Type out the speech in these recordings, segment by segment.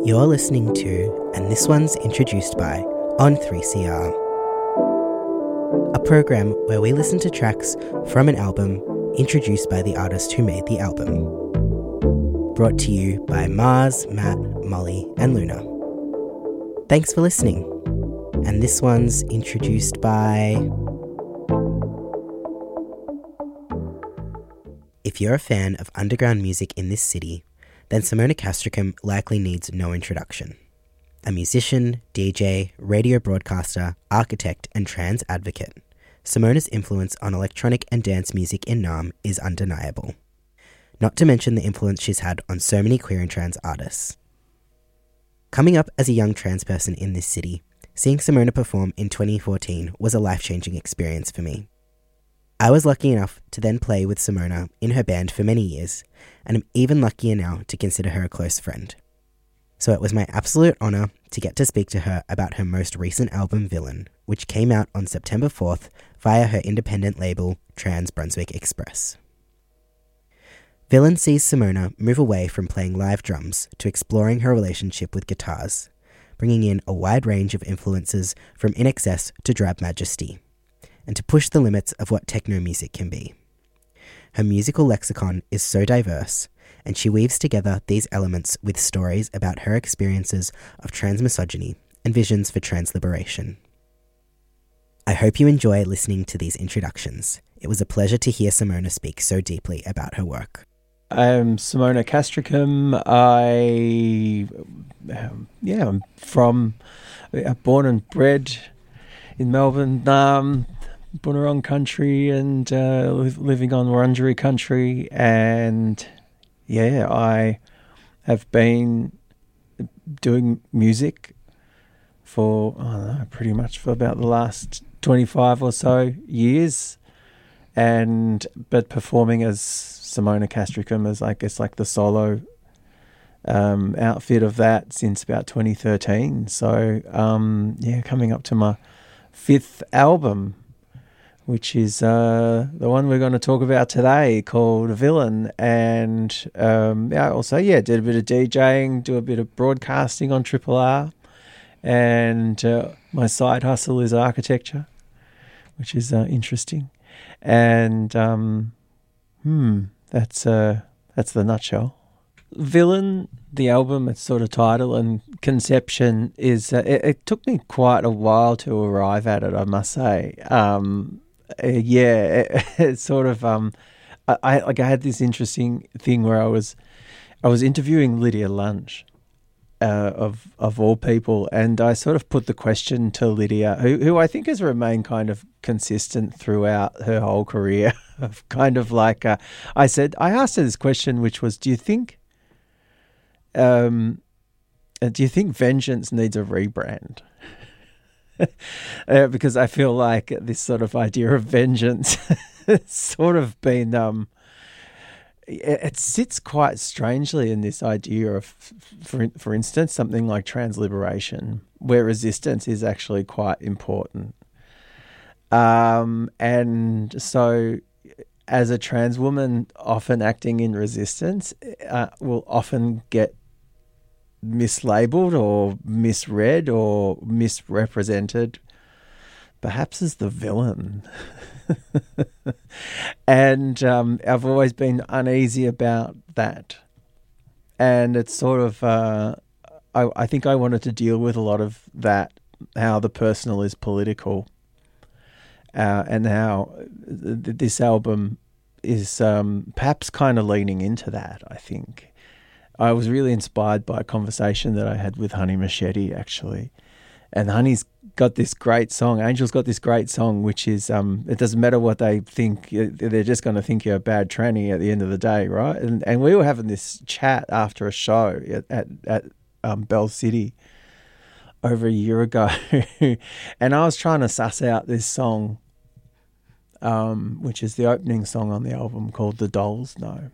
You're listening to And This One's Introduced By on 3CR, a program where we listen to tracks from an album introduced by the artist who made the album. Brought to you by Mars, Matt, Molly and Luna. Thanks for listening. And this one's introduced by... If you're a fan of underground music in this city, then Simona Castricum likely needs no introduction. A musician, DJ, radio broadcaster, architect, and trans advocate, Simona's influence on electronic and dance music in Naarm is undeniable. Not to mention the influence she's had on so many queer and trans artists. Coming up as a young trans person in this city, seeing Simona perform in 2014 was a life-changing experience for me. I was lucky enough to then play with Simona in her band for many years, and am even luckier now to consider her a close friend. So it was my absolute honour to get to speak to her about her most recent album Villain, which came out on September 4th via her independent label Trans Brunswick Express. Villain sees Simona move away from playing live drums to exploring her relationship with guitars, bringing in a wide range of influences from INXS to Drab Majesty, and to push the limits of what techno music can be. Her musical lexicon is so diverse, and she weaves together these elements with stories about her experiences of trans misogyny and visions for trans liberation. I hope you enjoy listening to these introductions. It was a pleasure to hear Simona speak so deeply about her work. I'm Simona Castricum. I'm born and bred in Melbourne, Bunurong country, and living on Wurundjeri country, and I have been doing music for pretty much for about the last 25 or so years, but performing as Simona Castricum as I guess like the solo outfit of that since about 2013. So coming up to my 5th album, which is the one we're going to talk about today, called Villain. And I also did a bit of DJing, do a bit of broadcasting on Triple R, and my side hustle is architecture, which is interesting. And that's the nutshell. Villain, the album, its sort of title and conception is it took me quite a while to arrive at it, I must say. It's sort of I had this interesting thing where I was interviewing Lydia Lunch, of all people, and I sort of put the question to Lydia, who I think has remained kind of consistent throughout her whole career, of kind of like I asked her this question, which was, do you think Vengeance needs a rebrand? Because I feel like this sort of idea of vengeance has sort of been, it sits quite strangely in this idea of, for instance, something like trans liberation, where resistance is actually quite important. And so as a trans woman, often acting in resistance will often get mislabeled or misread or misrepresented, perhaps as the villain. And I've always been uneasy about that. And it's sort of, I think I wanted to deal with a lot of that, how the personal is political, and how this album is perhaps kind of leaning into that, I think. I was really inspired by a conversation that I had with Honey Machete, actually. And Honey's got this great song, Angel's got this great song, which is, it doesn't matter what they think, they're just going to think you're a bad tranny at the end of the day, right? And we were having this chat after a show at Bell City over a year ago. And I was trying to suss out this song, which is the opening song on the album, called The Dolls Know.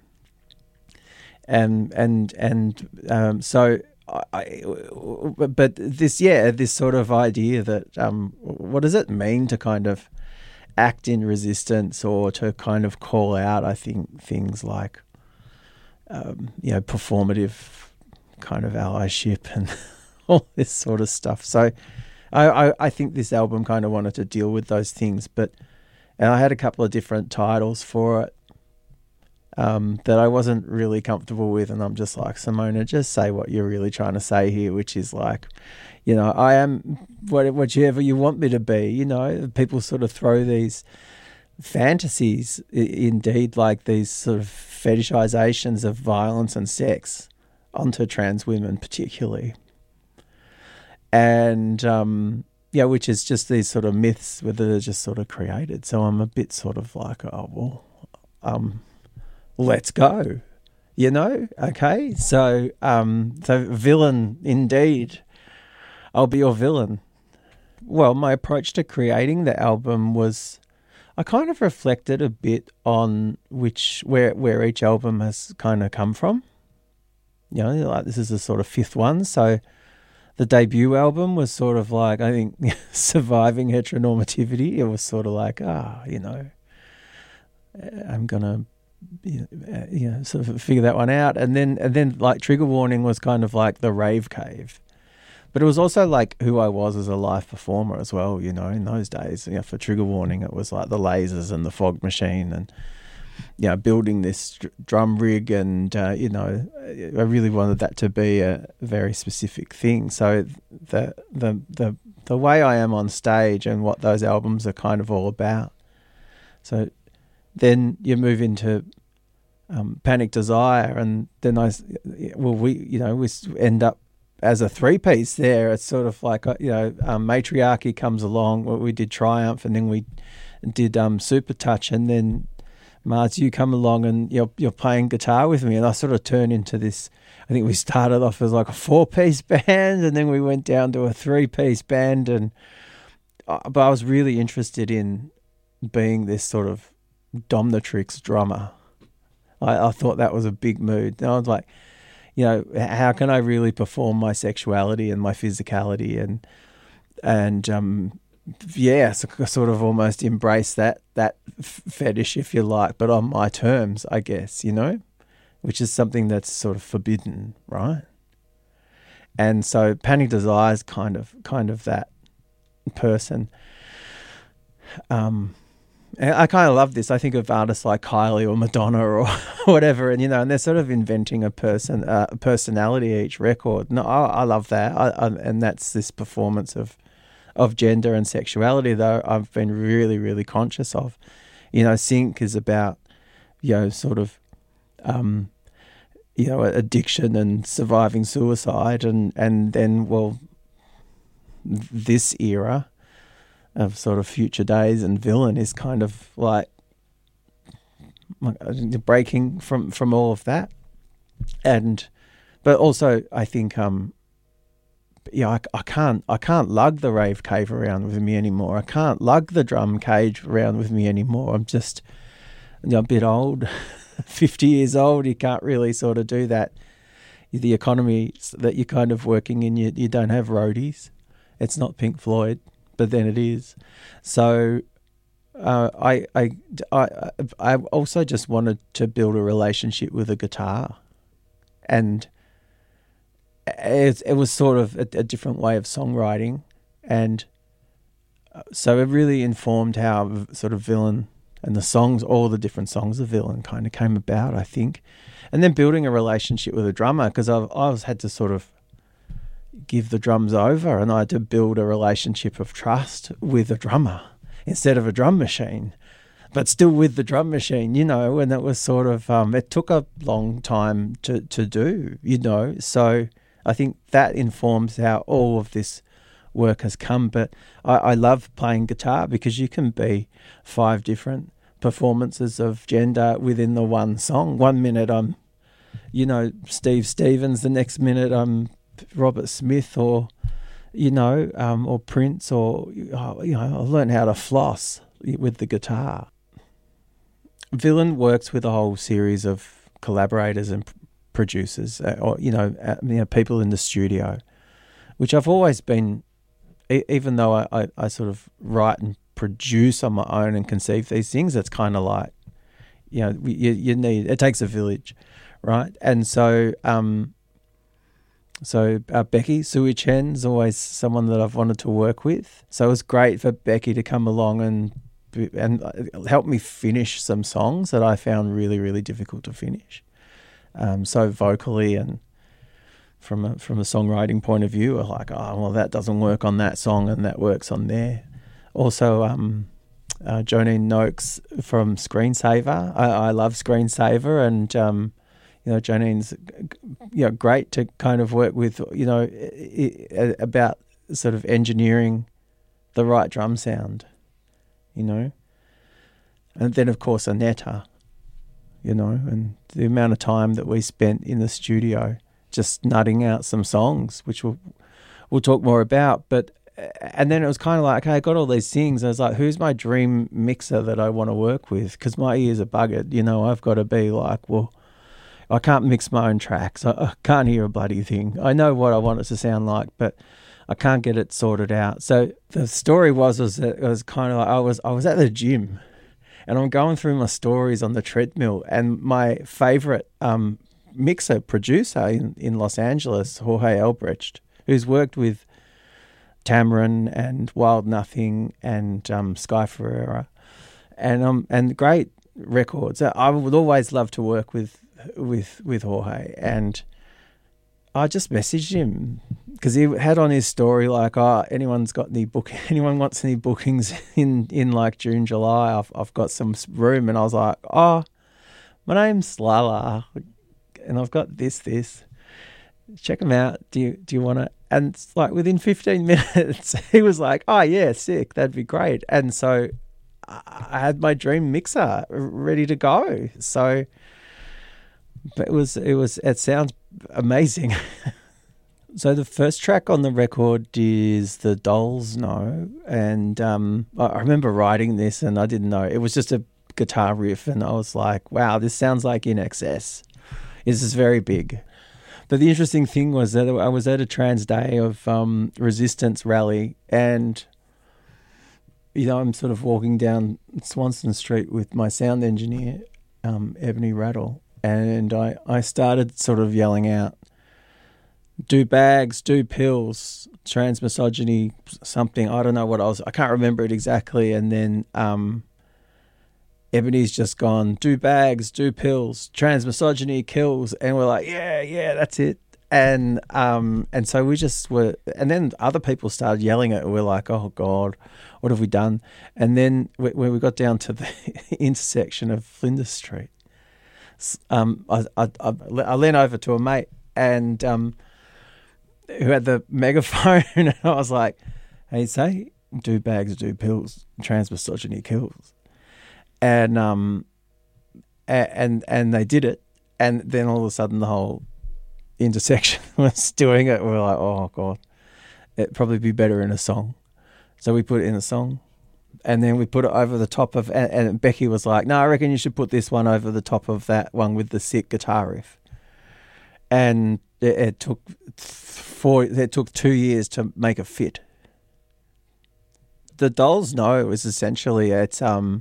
But this sort of idea that what does it mean to kind of act in resistance, or to kind of call out, I think, things like performative kind of allyship and all this sort of stuff. So I think this album kind of wanted to deal with those things, and I had a couple of different titles for it that I wasn't really comfortable with, and I'm just like, Simona, just say what you're really trying to say here, which is like, you know, I am whatever you want me to be. You know, people sort of throw these fantasies, indeed, like these sort of fetishizations of violence and sex onto trans women particularly. And, which is just these sort of myths that are just sort of created. So I'm a bit sort of like, oh, well, let's go, you know? Okay. So villain, indeed. I'll be your villain. Well, my approach to creating the album was, I kind of reflected a bit on where each album has kind of come from. You know, like this is the sort of fifth one. So the debut album was sort of like, I think, surviving heteronormativity. It was sort of like, you know, I'm gonna, sort of figure that one out. And then like Trigger Warning was kind of like the rave cave. But it was also like who I was as a live performer as well, you know, in those days. You know, for Trigger Warning, it was like the lasers and the fog machine and, you know, building this drum rig and, you know, I really wanted that to be a very specific thing. So the way I am on stage and what those albums are kind of all about. So then you move into Panic Desire, and then we end up as a three-piece there. It's sort of like, Matriarchy comes along. We did Triumph, and then we did Super Touch, and then Mars, you come along and you're playing guitar with me, and I sort of turn into this. I think we started off as like a 4-piece band, and then we went down to a 3-piece band, but I was really interested in being this sort of dominatrix drummer. I thought that was a big mood. And I was like, you know, how can I really perform my sexuality and my physicality and sort of almost embrace that fetish, if you like, but on my terms, I guess, you know, which is something that's sort of forbidden, right? And so Panic Desire is kind of that person. I kind of love this. I think of artists like Kylie or Madonna or whatever, and, you know, and they're sort of inventing a personality each record. No, I love that. And that's this performance of gender and sexuality, though I've been really, really conscious of. You know, Sync is about, you know, sort of, addiction and surviving suicide, and then, well, this era of sort of Future Days and Villain is kind of like breaking from all of that. But also I think, I can't lug the rave cave around with me anymore. I can't lug the drum cage around with me anymore. I'm just, you know, a bit old, 50 years old. You can't really sort of do that. The economy that you're kind of working in, you don't have roadies. It's not Pink Floyd, but then it is. So I also just wanted to build a relationship with a guitar, and it was sort of a different way of songwriting, and so it really informed how sort of Villain and the songs, all the different songs of Villain kind of came about, I think. And then building a relationship with a drummer, because I had to sort of give the drums over, and I had to build a relationship of trust with a drummer instead of a drum machine, but still with the drum machine, you know, and it was sort of, it took a long time to do, you know, so I think that informs how all of this work has come. But I love playing guitar because you can be 5 different performances of gender within the one song. 1 minute I'm, you know, Steve Stevens, the next minute I'm Robert Smith, or, you know, or Prince, or, you know, I learned how to floss with the guitar. Villain works with a whole series of collaborators and producers, or, you know, people in the studio, which I've always been, even though I sort of write and produce on my own and conceive these things, it's kind of like, you know, you need, it takes a village, right? And so, Becky Sui Chen's always someone that I've wanted to work with. So it was great for Becky to come along and help me finish some songs that I found really, really difficult to finish. So vocally and from a songwriting point of view, are like, oh, well, that doesn't work on that song and that works on there. Also, Jonine Noakes from Screensaver. I love Screensaver, and Jonine's great to kind of work with. About sort of engineering the right drum sound. And then of course Aneta, and the amount of time that we spent in the studio just nutting out some songs, which we'll talk more about. But and then it was kind of like, okay, I got all these things. I was like, who's my dream mixer that I want to work with? Because my ears are buggered. I've got to be like, well, I can't mix my own tracks. I can't hear a bloody thing. I know what I want it to sound like, but I can't get it sorted out. So the story was that it was kind of like I was at the gym, and I'm going through my stories on the treadmill, and my favorite mixer producer in Los Angeles, Jorge Elbrecht, who's worked with Tamarin and Wild Nothing and Sky Ferreira, and great records. I would always love to work with Jorge, and I just messaged him because he had on his story like, oh, anyone wants any bookings in like June, July, I've got some room. And I was like, oh, my name's Lala and I've got this, check them out. Do you want to? And it's like within 15 minutes, he was like, oh yeah, sick. That'd be great. And so I had my dream mixer ready to go. So, but it sounds amazing. So the first track on the record is The Dolls Know, and I remember writing this and I didn't know. It was just a guitar riff and I was like, wow, this sounds like In Excess. This is very big. But the interesting thing was that I was at a Trans Day of Resistance rally, and I'm sort of walking down Swanston Street with my sound engineer, Ebony Rattle, and I started sort of yelling out, do bags, do pills, trans misogyny, something. I don't know what I can't remember it exactly. And then Ebony's just gone, do bags, do pills, trans misogyny kills. And we're like, yeah, that's it. And so we just were, and then other people started yelling at it. We're like, oh God, what have we done? And then when we got down to the intersection of Flinders Street, I leaned over to a mate and who had the megaphone, and I was like, hey, say, do bags, do pills, trans misogyny kills. And they did it, and then all of a sudden the whole intersection was doing it. We were like, oh God, it'd probably be better in a song. So we put it in a song, and then we put it over the top of, and Becky was like, no, I reckon you should put this one over the top of that one with the sick guitar riff. And it took 2 years to make it fit. The Dolls Know is essentially it's a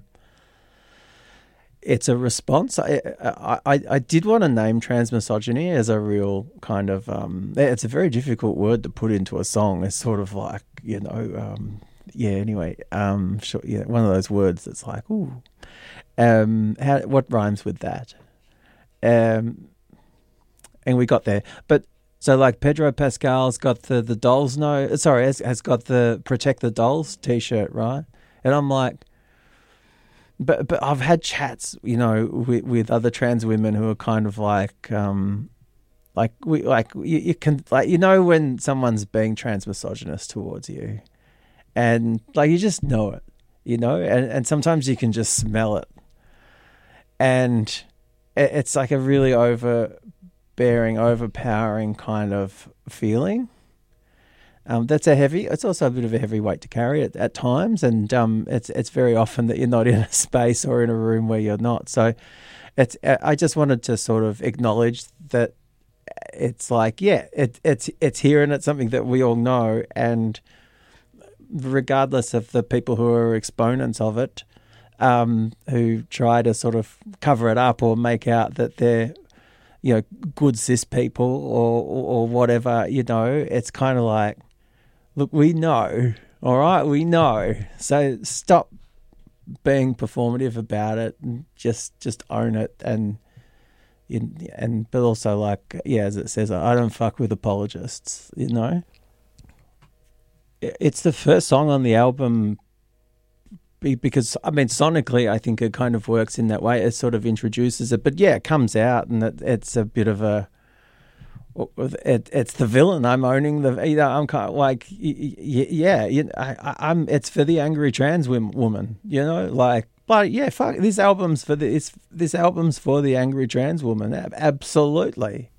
response. I did want to name transmisogyny as a real kind of it's a very difficult word to put into a song. It's sort of like anyway, sure, yeah, one of those words that's like, ooh, what rhymes with that? And we got there. But so like Pedro Pascal's got the Dolls Know, sorry, has got the Protect the Dolls t-shirt, right? And I'm like, but I've had chats, with other trans women who are kind of like you can, like, when someone's being trans misogynist towards you, and like you just know it, and sometimes you can just smell it, and it's like a really overpowering kind of feeling. It's also a bit of a heavy weight to carry at times, and it's very often that you're not in a space or in a room where you're not. So I just wanted to sort of acknowledge that it's like, yeah, it's here, and it's something that we all know, and regardless of the people who are exponents of it, who try to sort of cover it up or make out that they're good cis people or whatever, it's kind of like, look, we know, all right, we know. So stop being performative about it and just own it. But also, like, as it says, I don't fuck with apologists, It's the first song on the album because, sonically, I think it kind of works in that way. It sort of introduces it. But, it comes out and it's a bit of a... It's the villain. I'm owning I'm kind of like, it's for the angry trans woman, like... But fuck, this album's for the angry trans woman. Absolutely.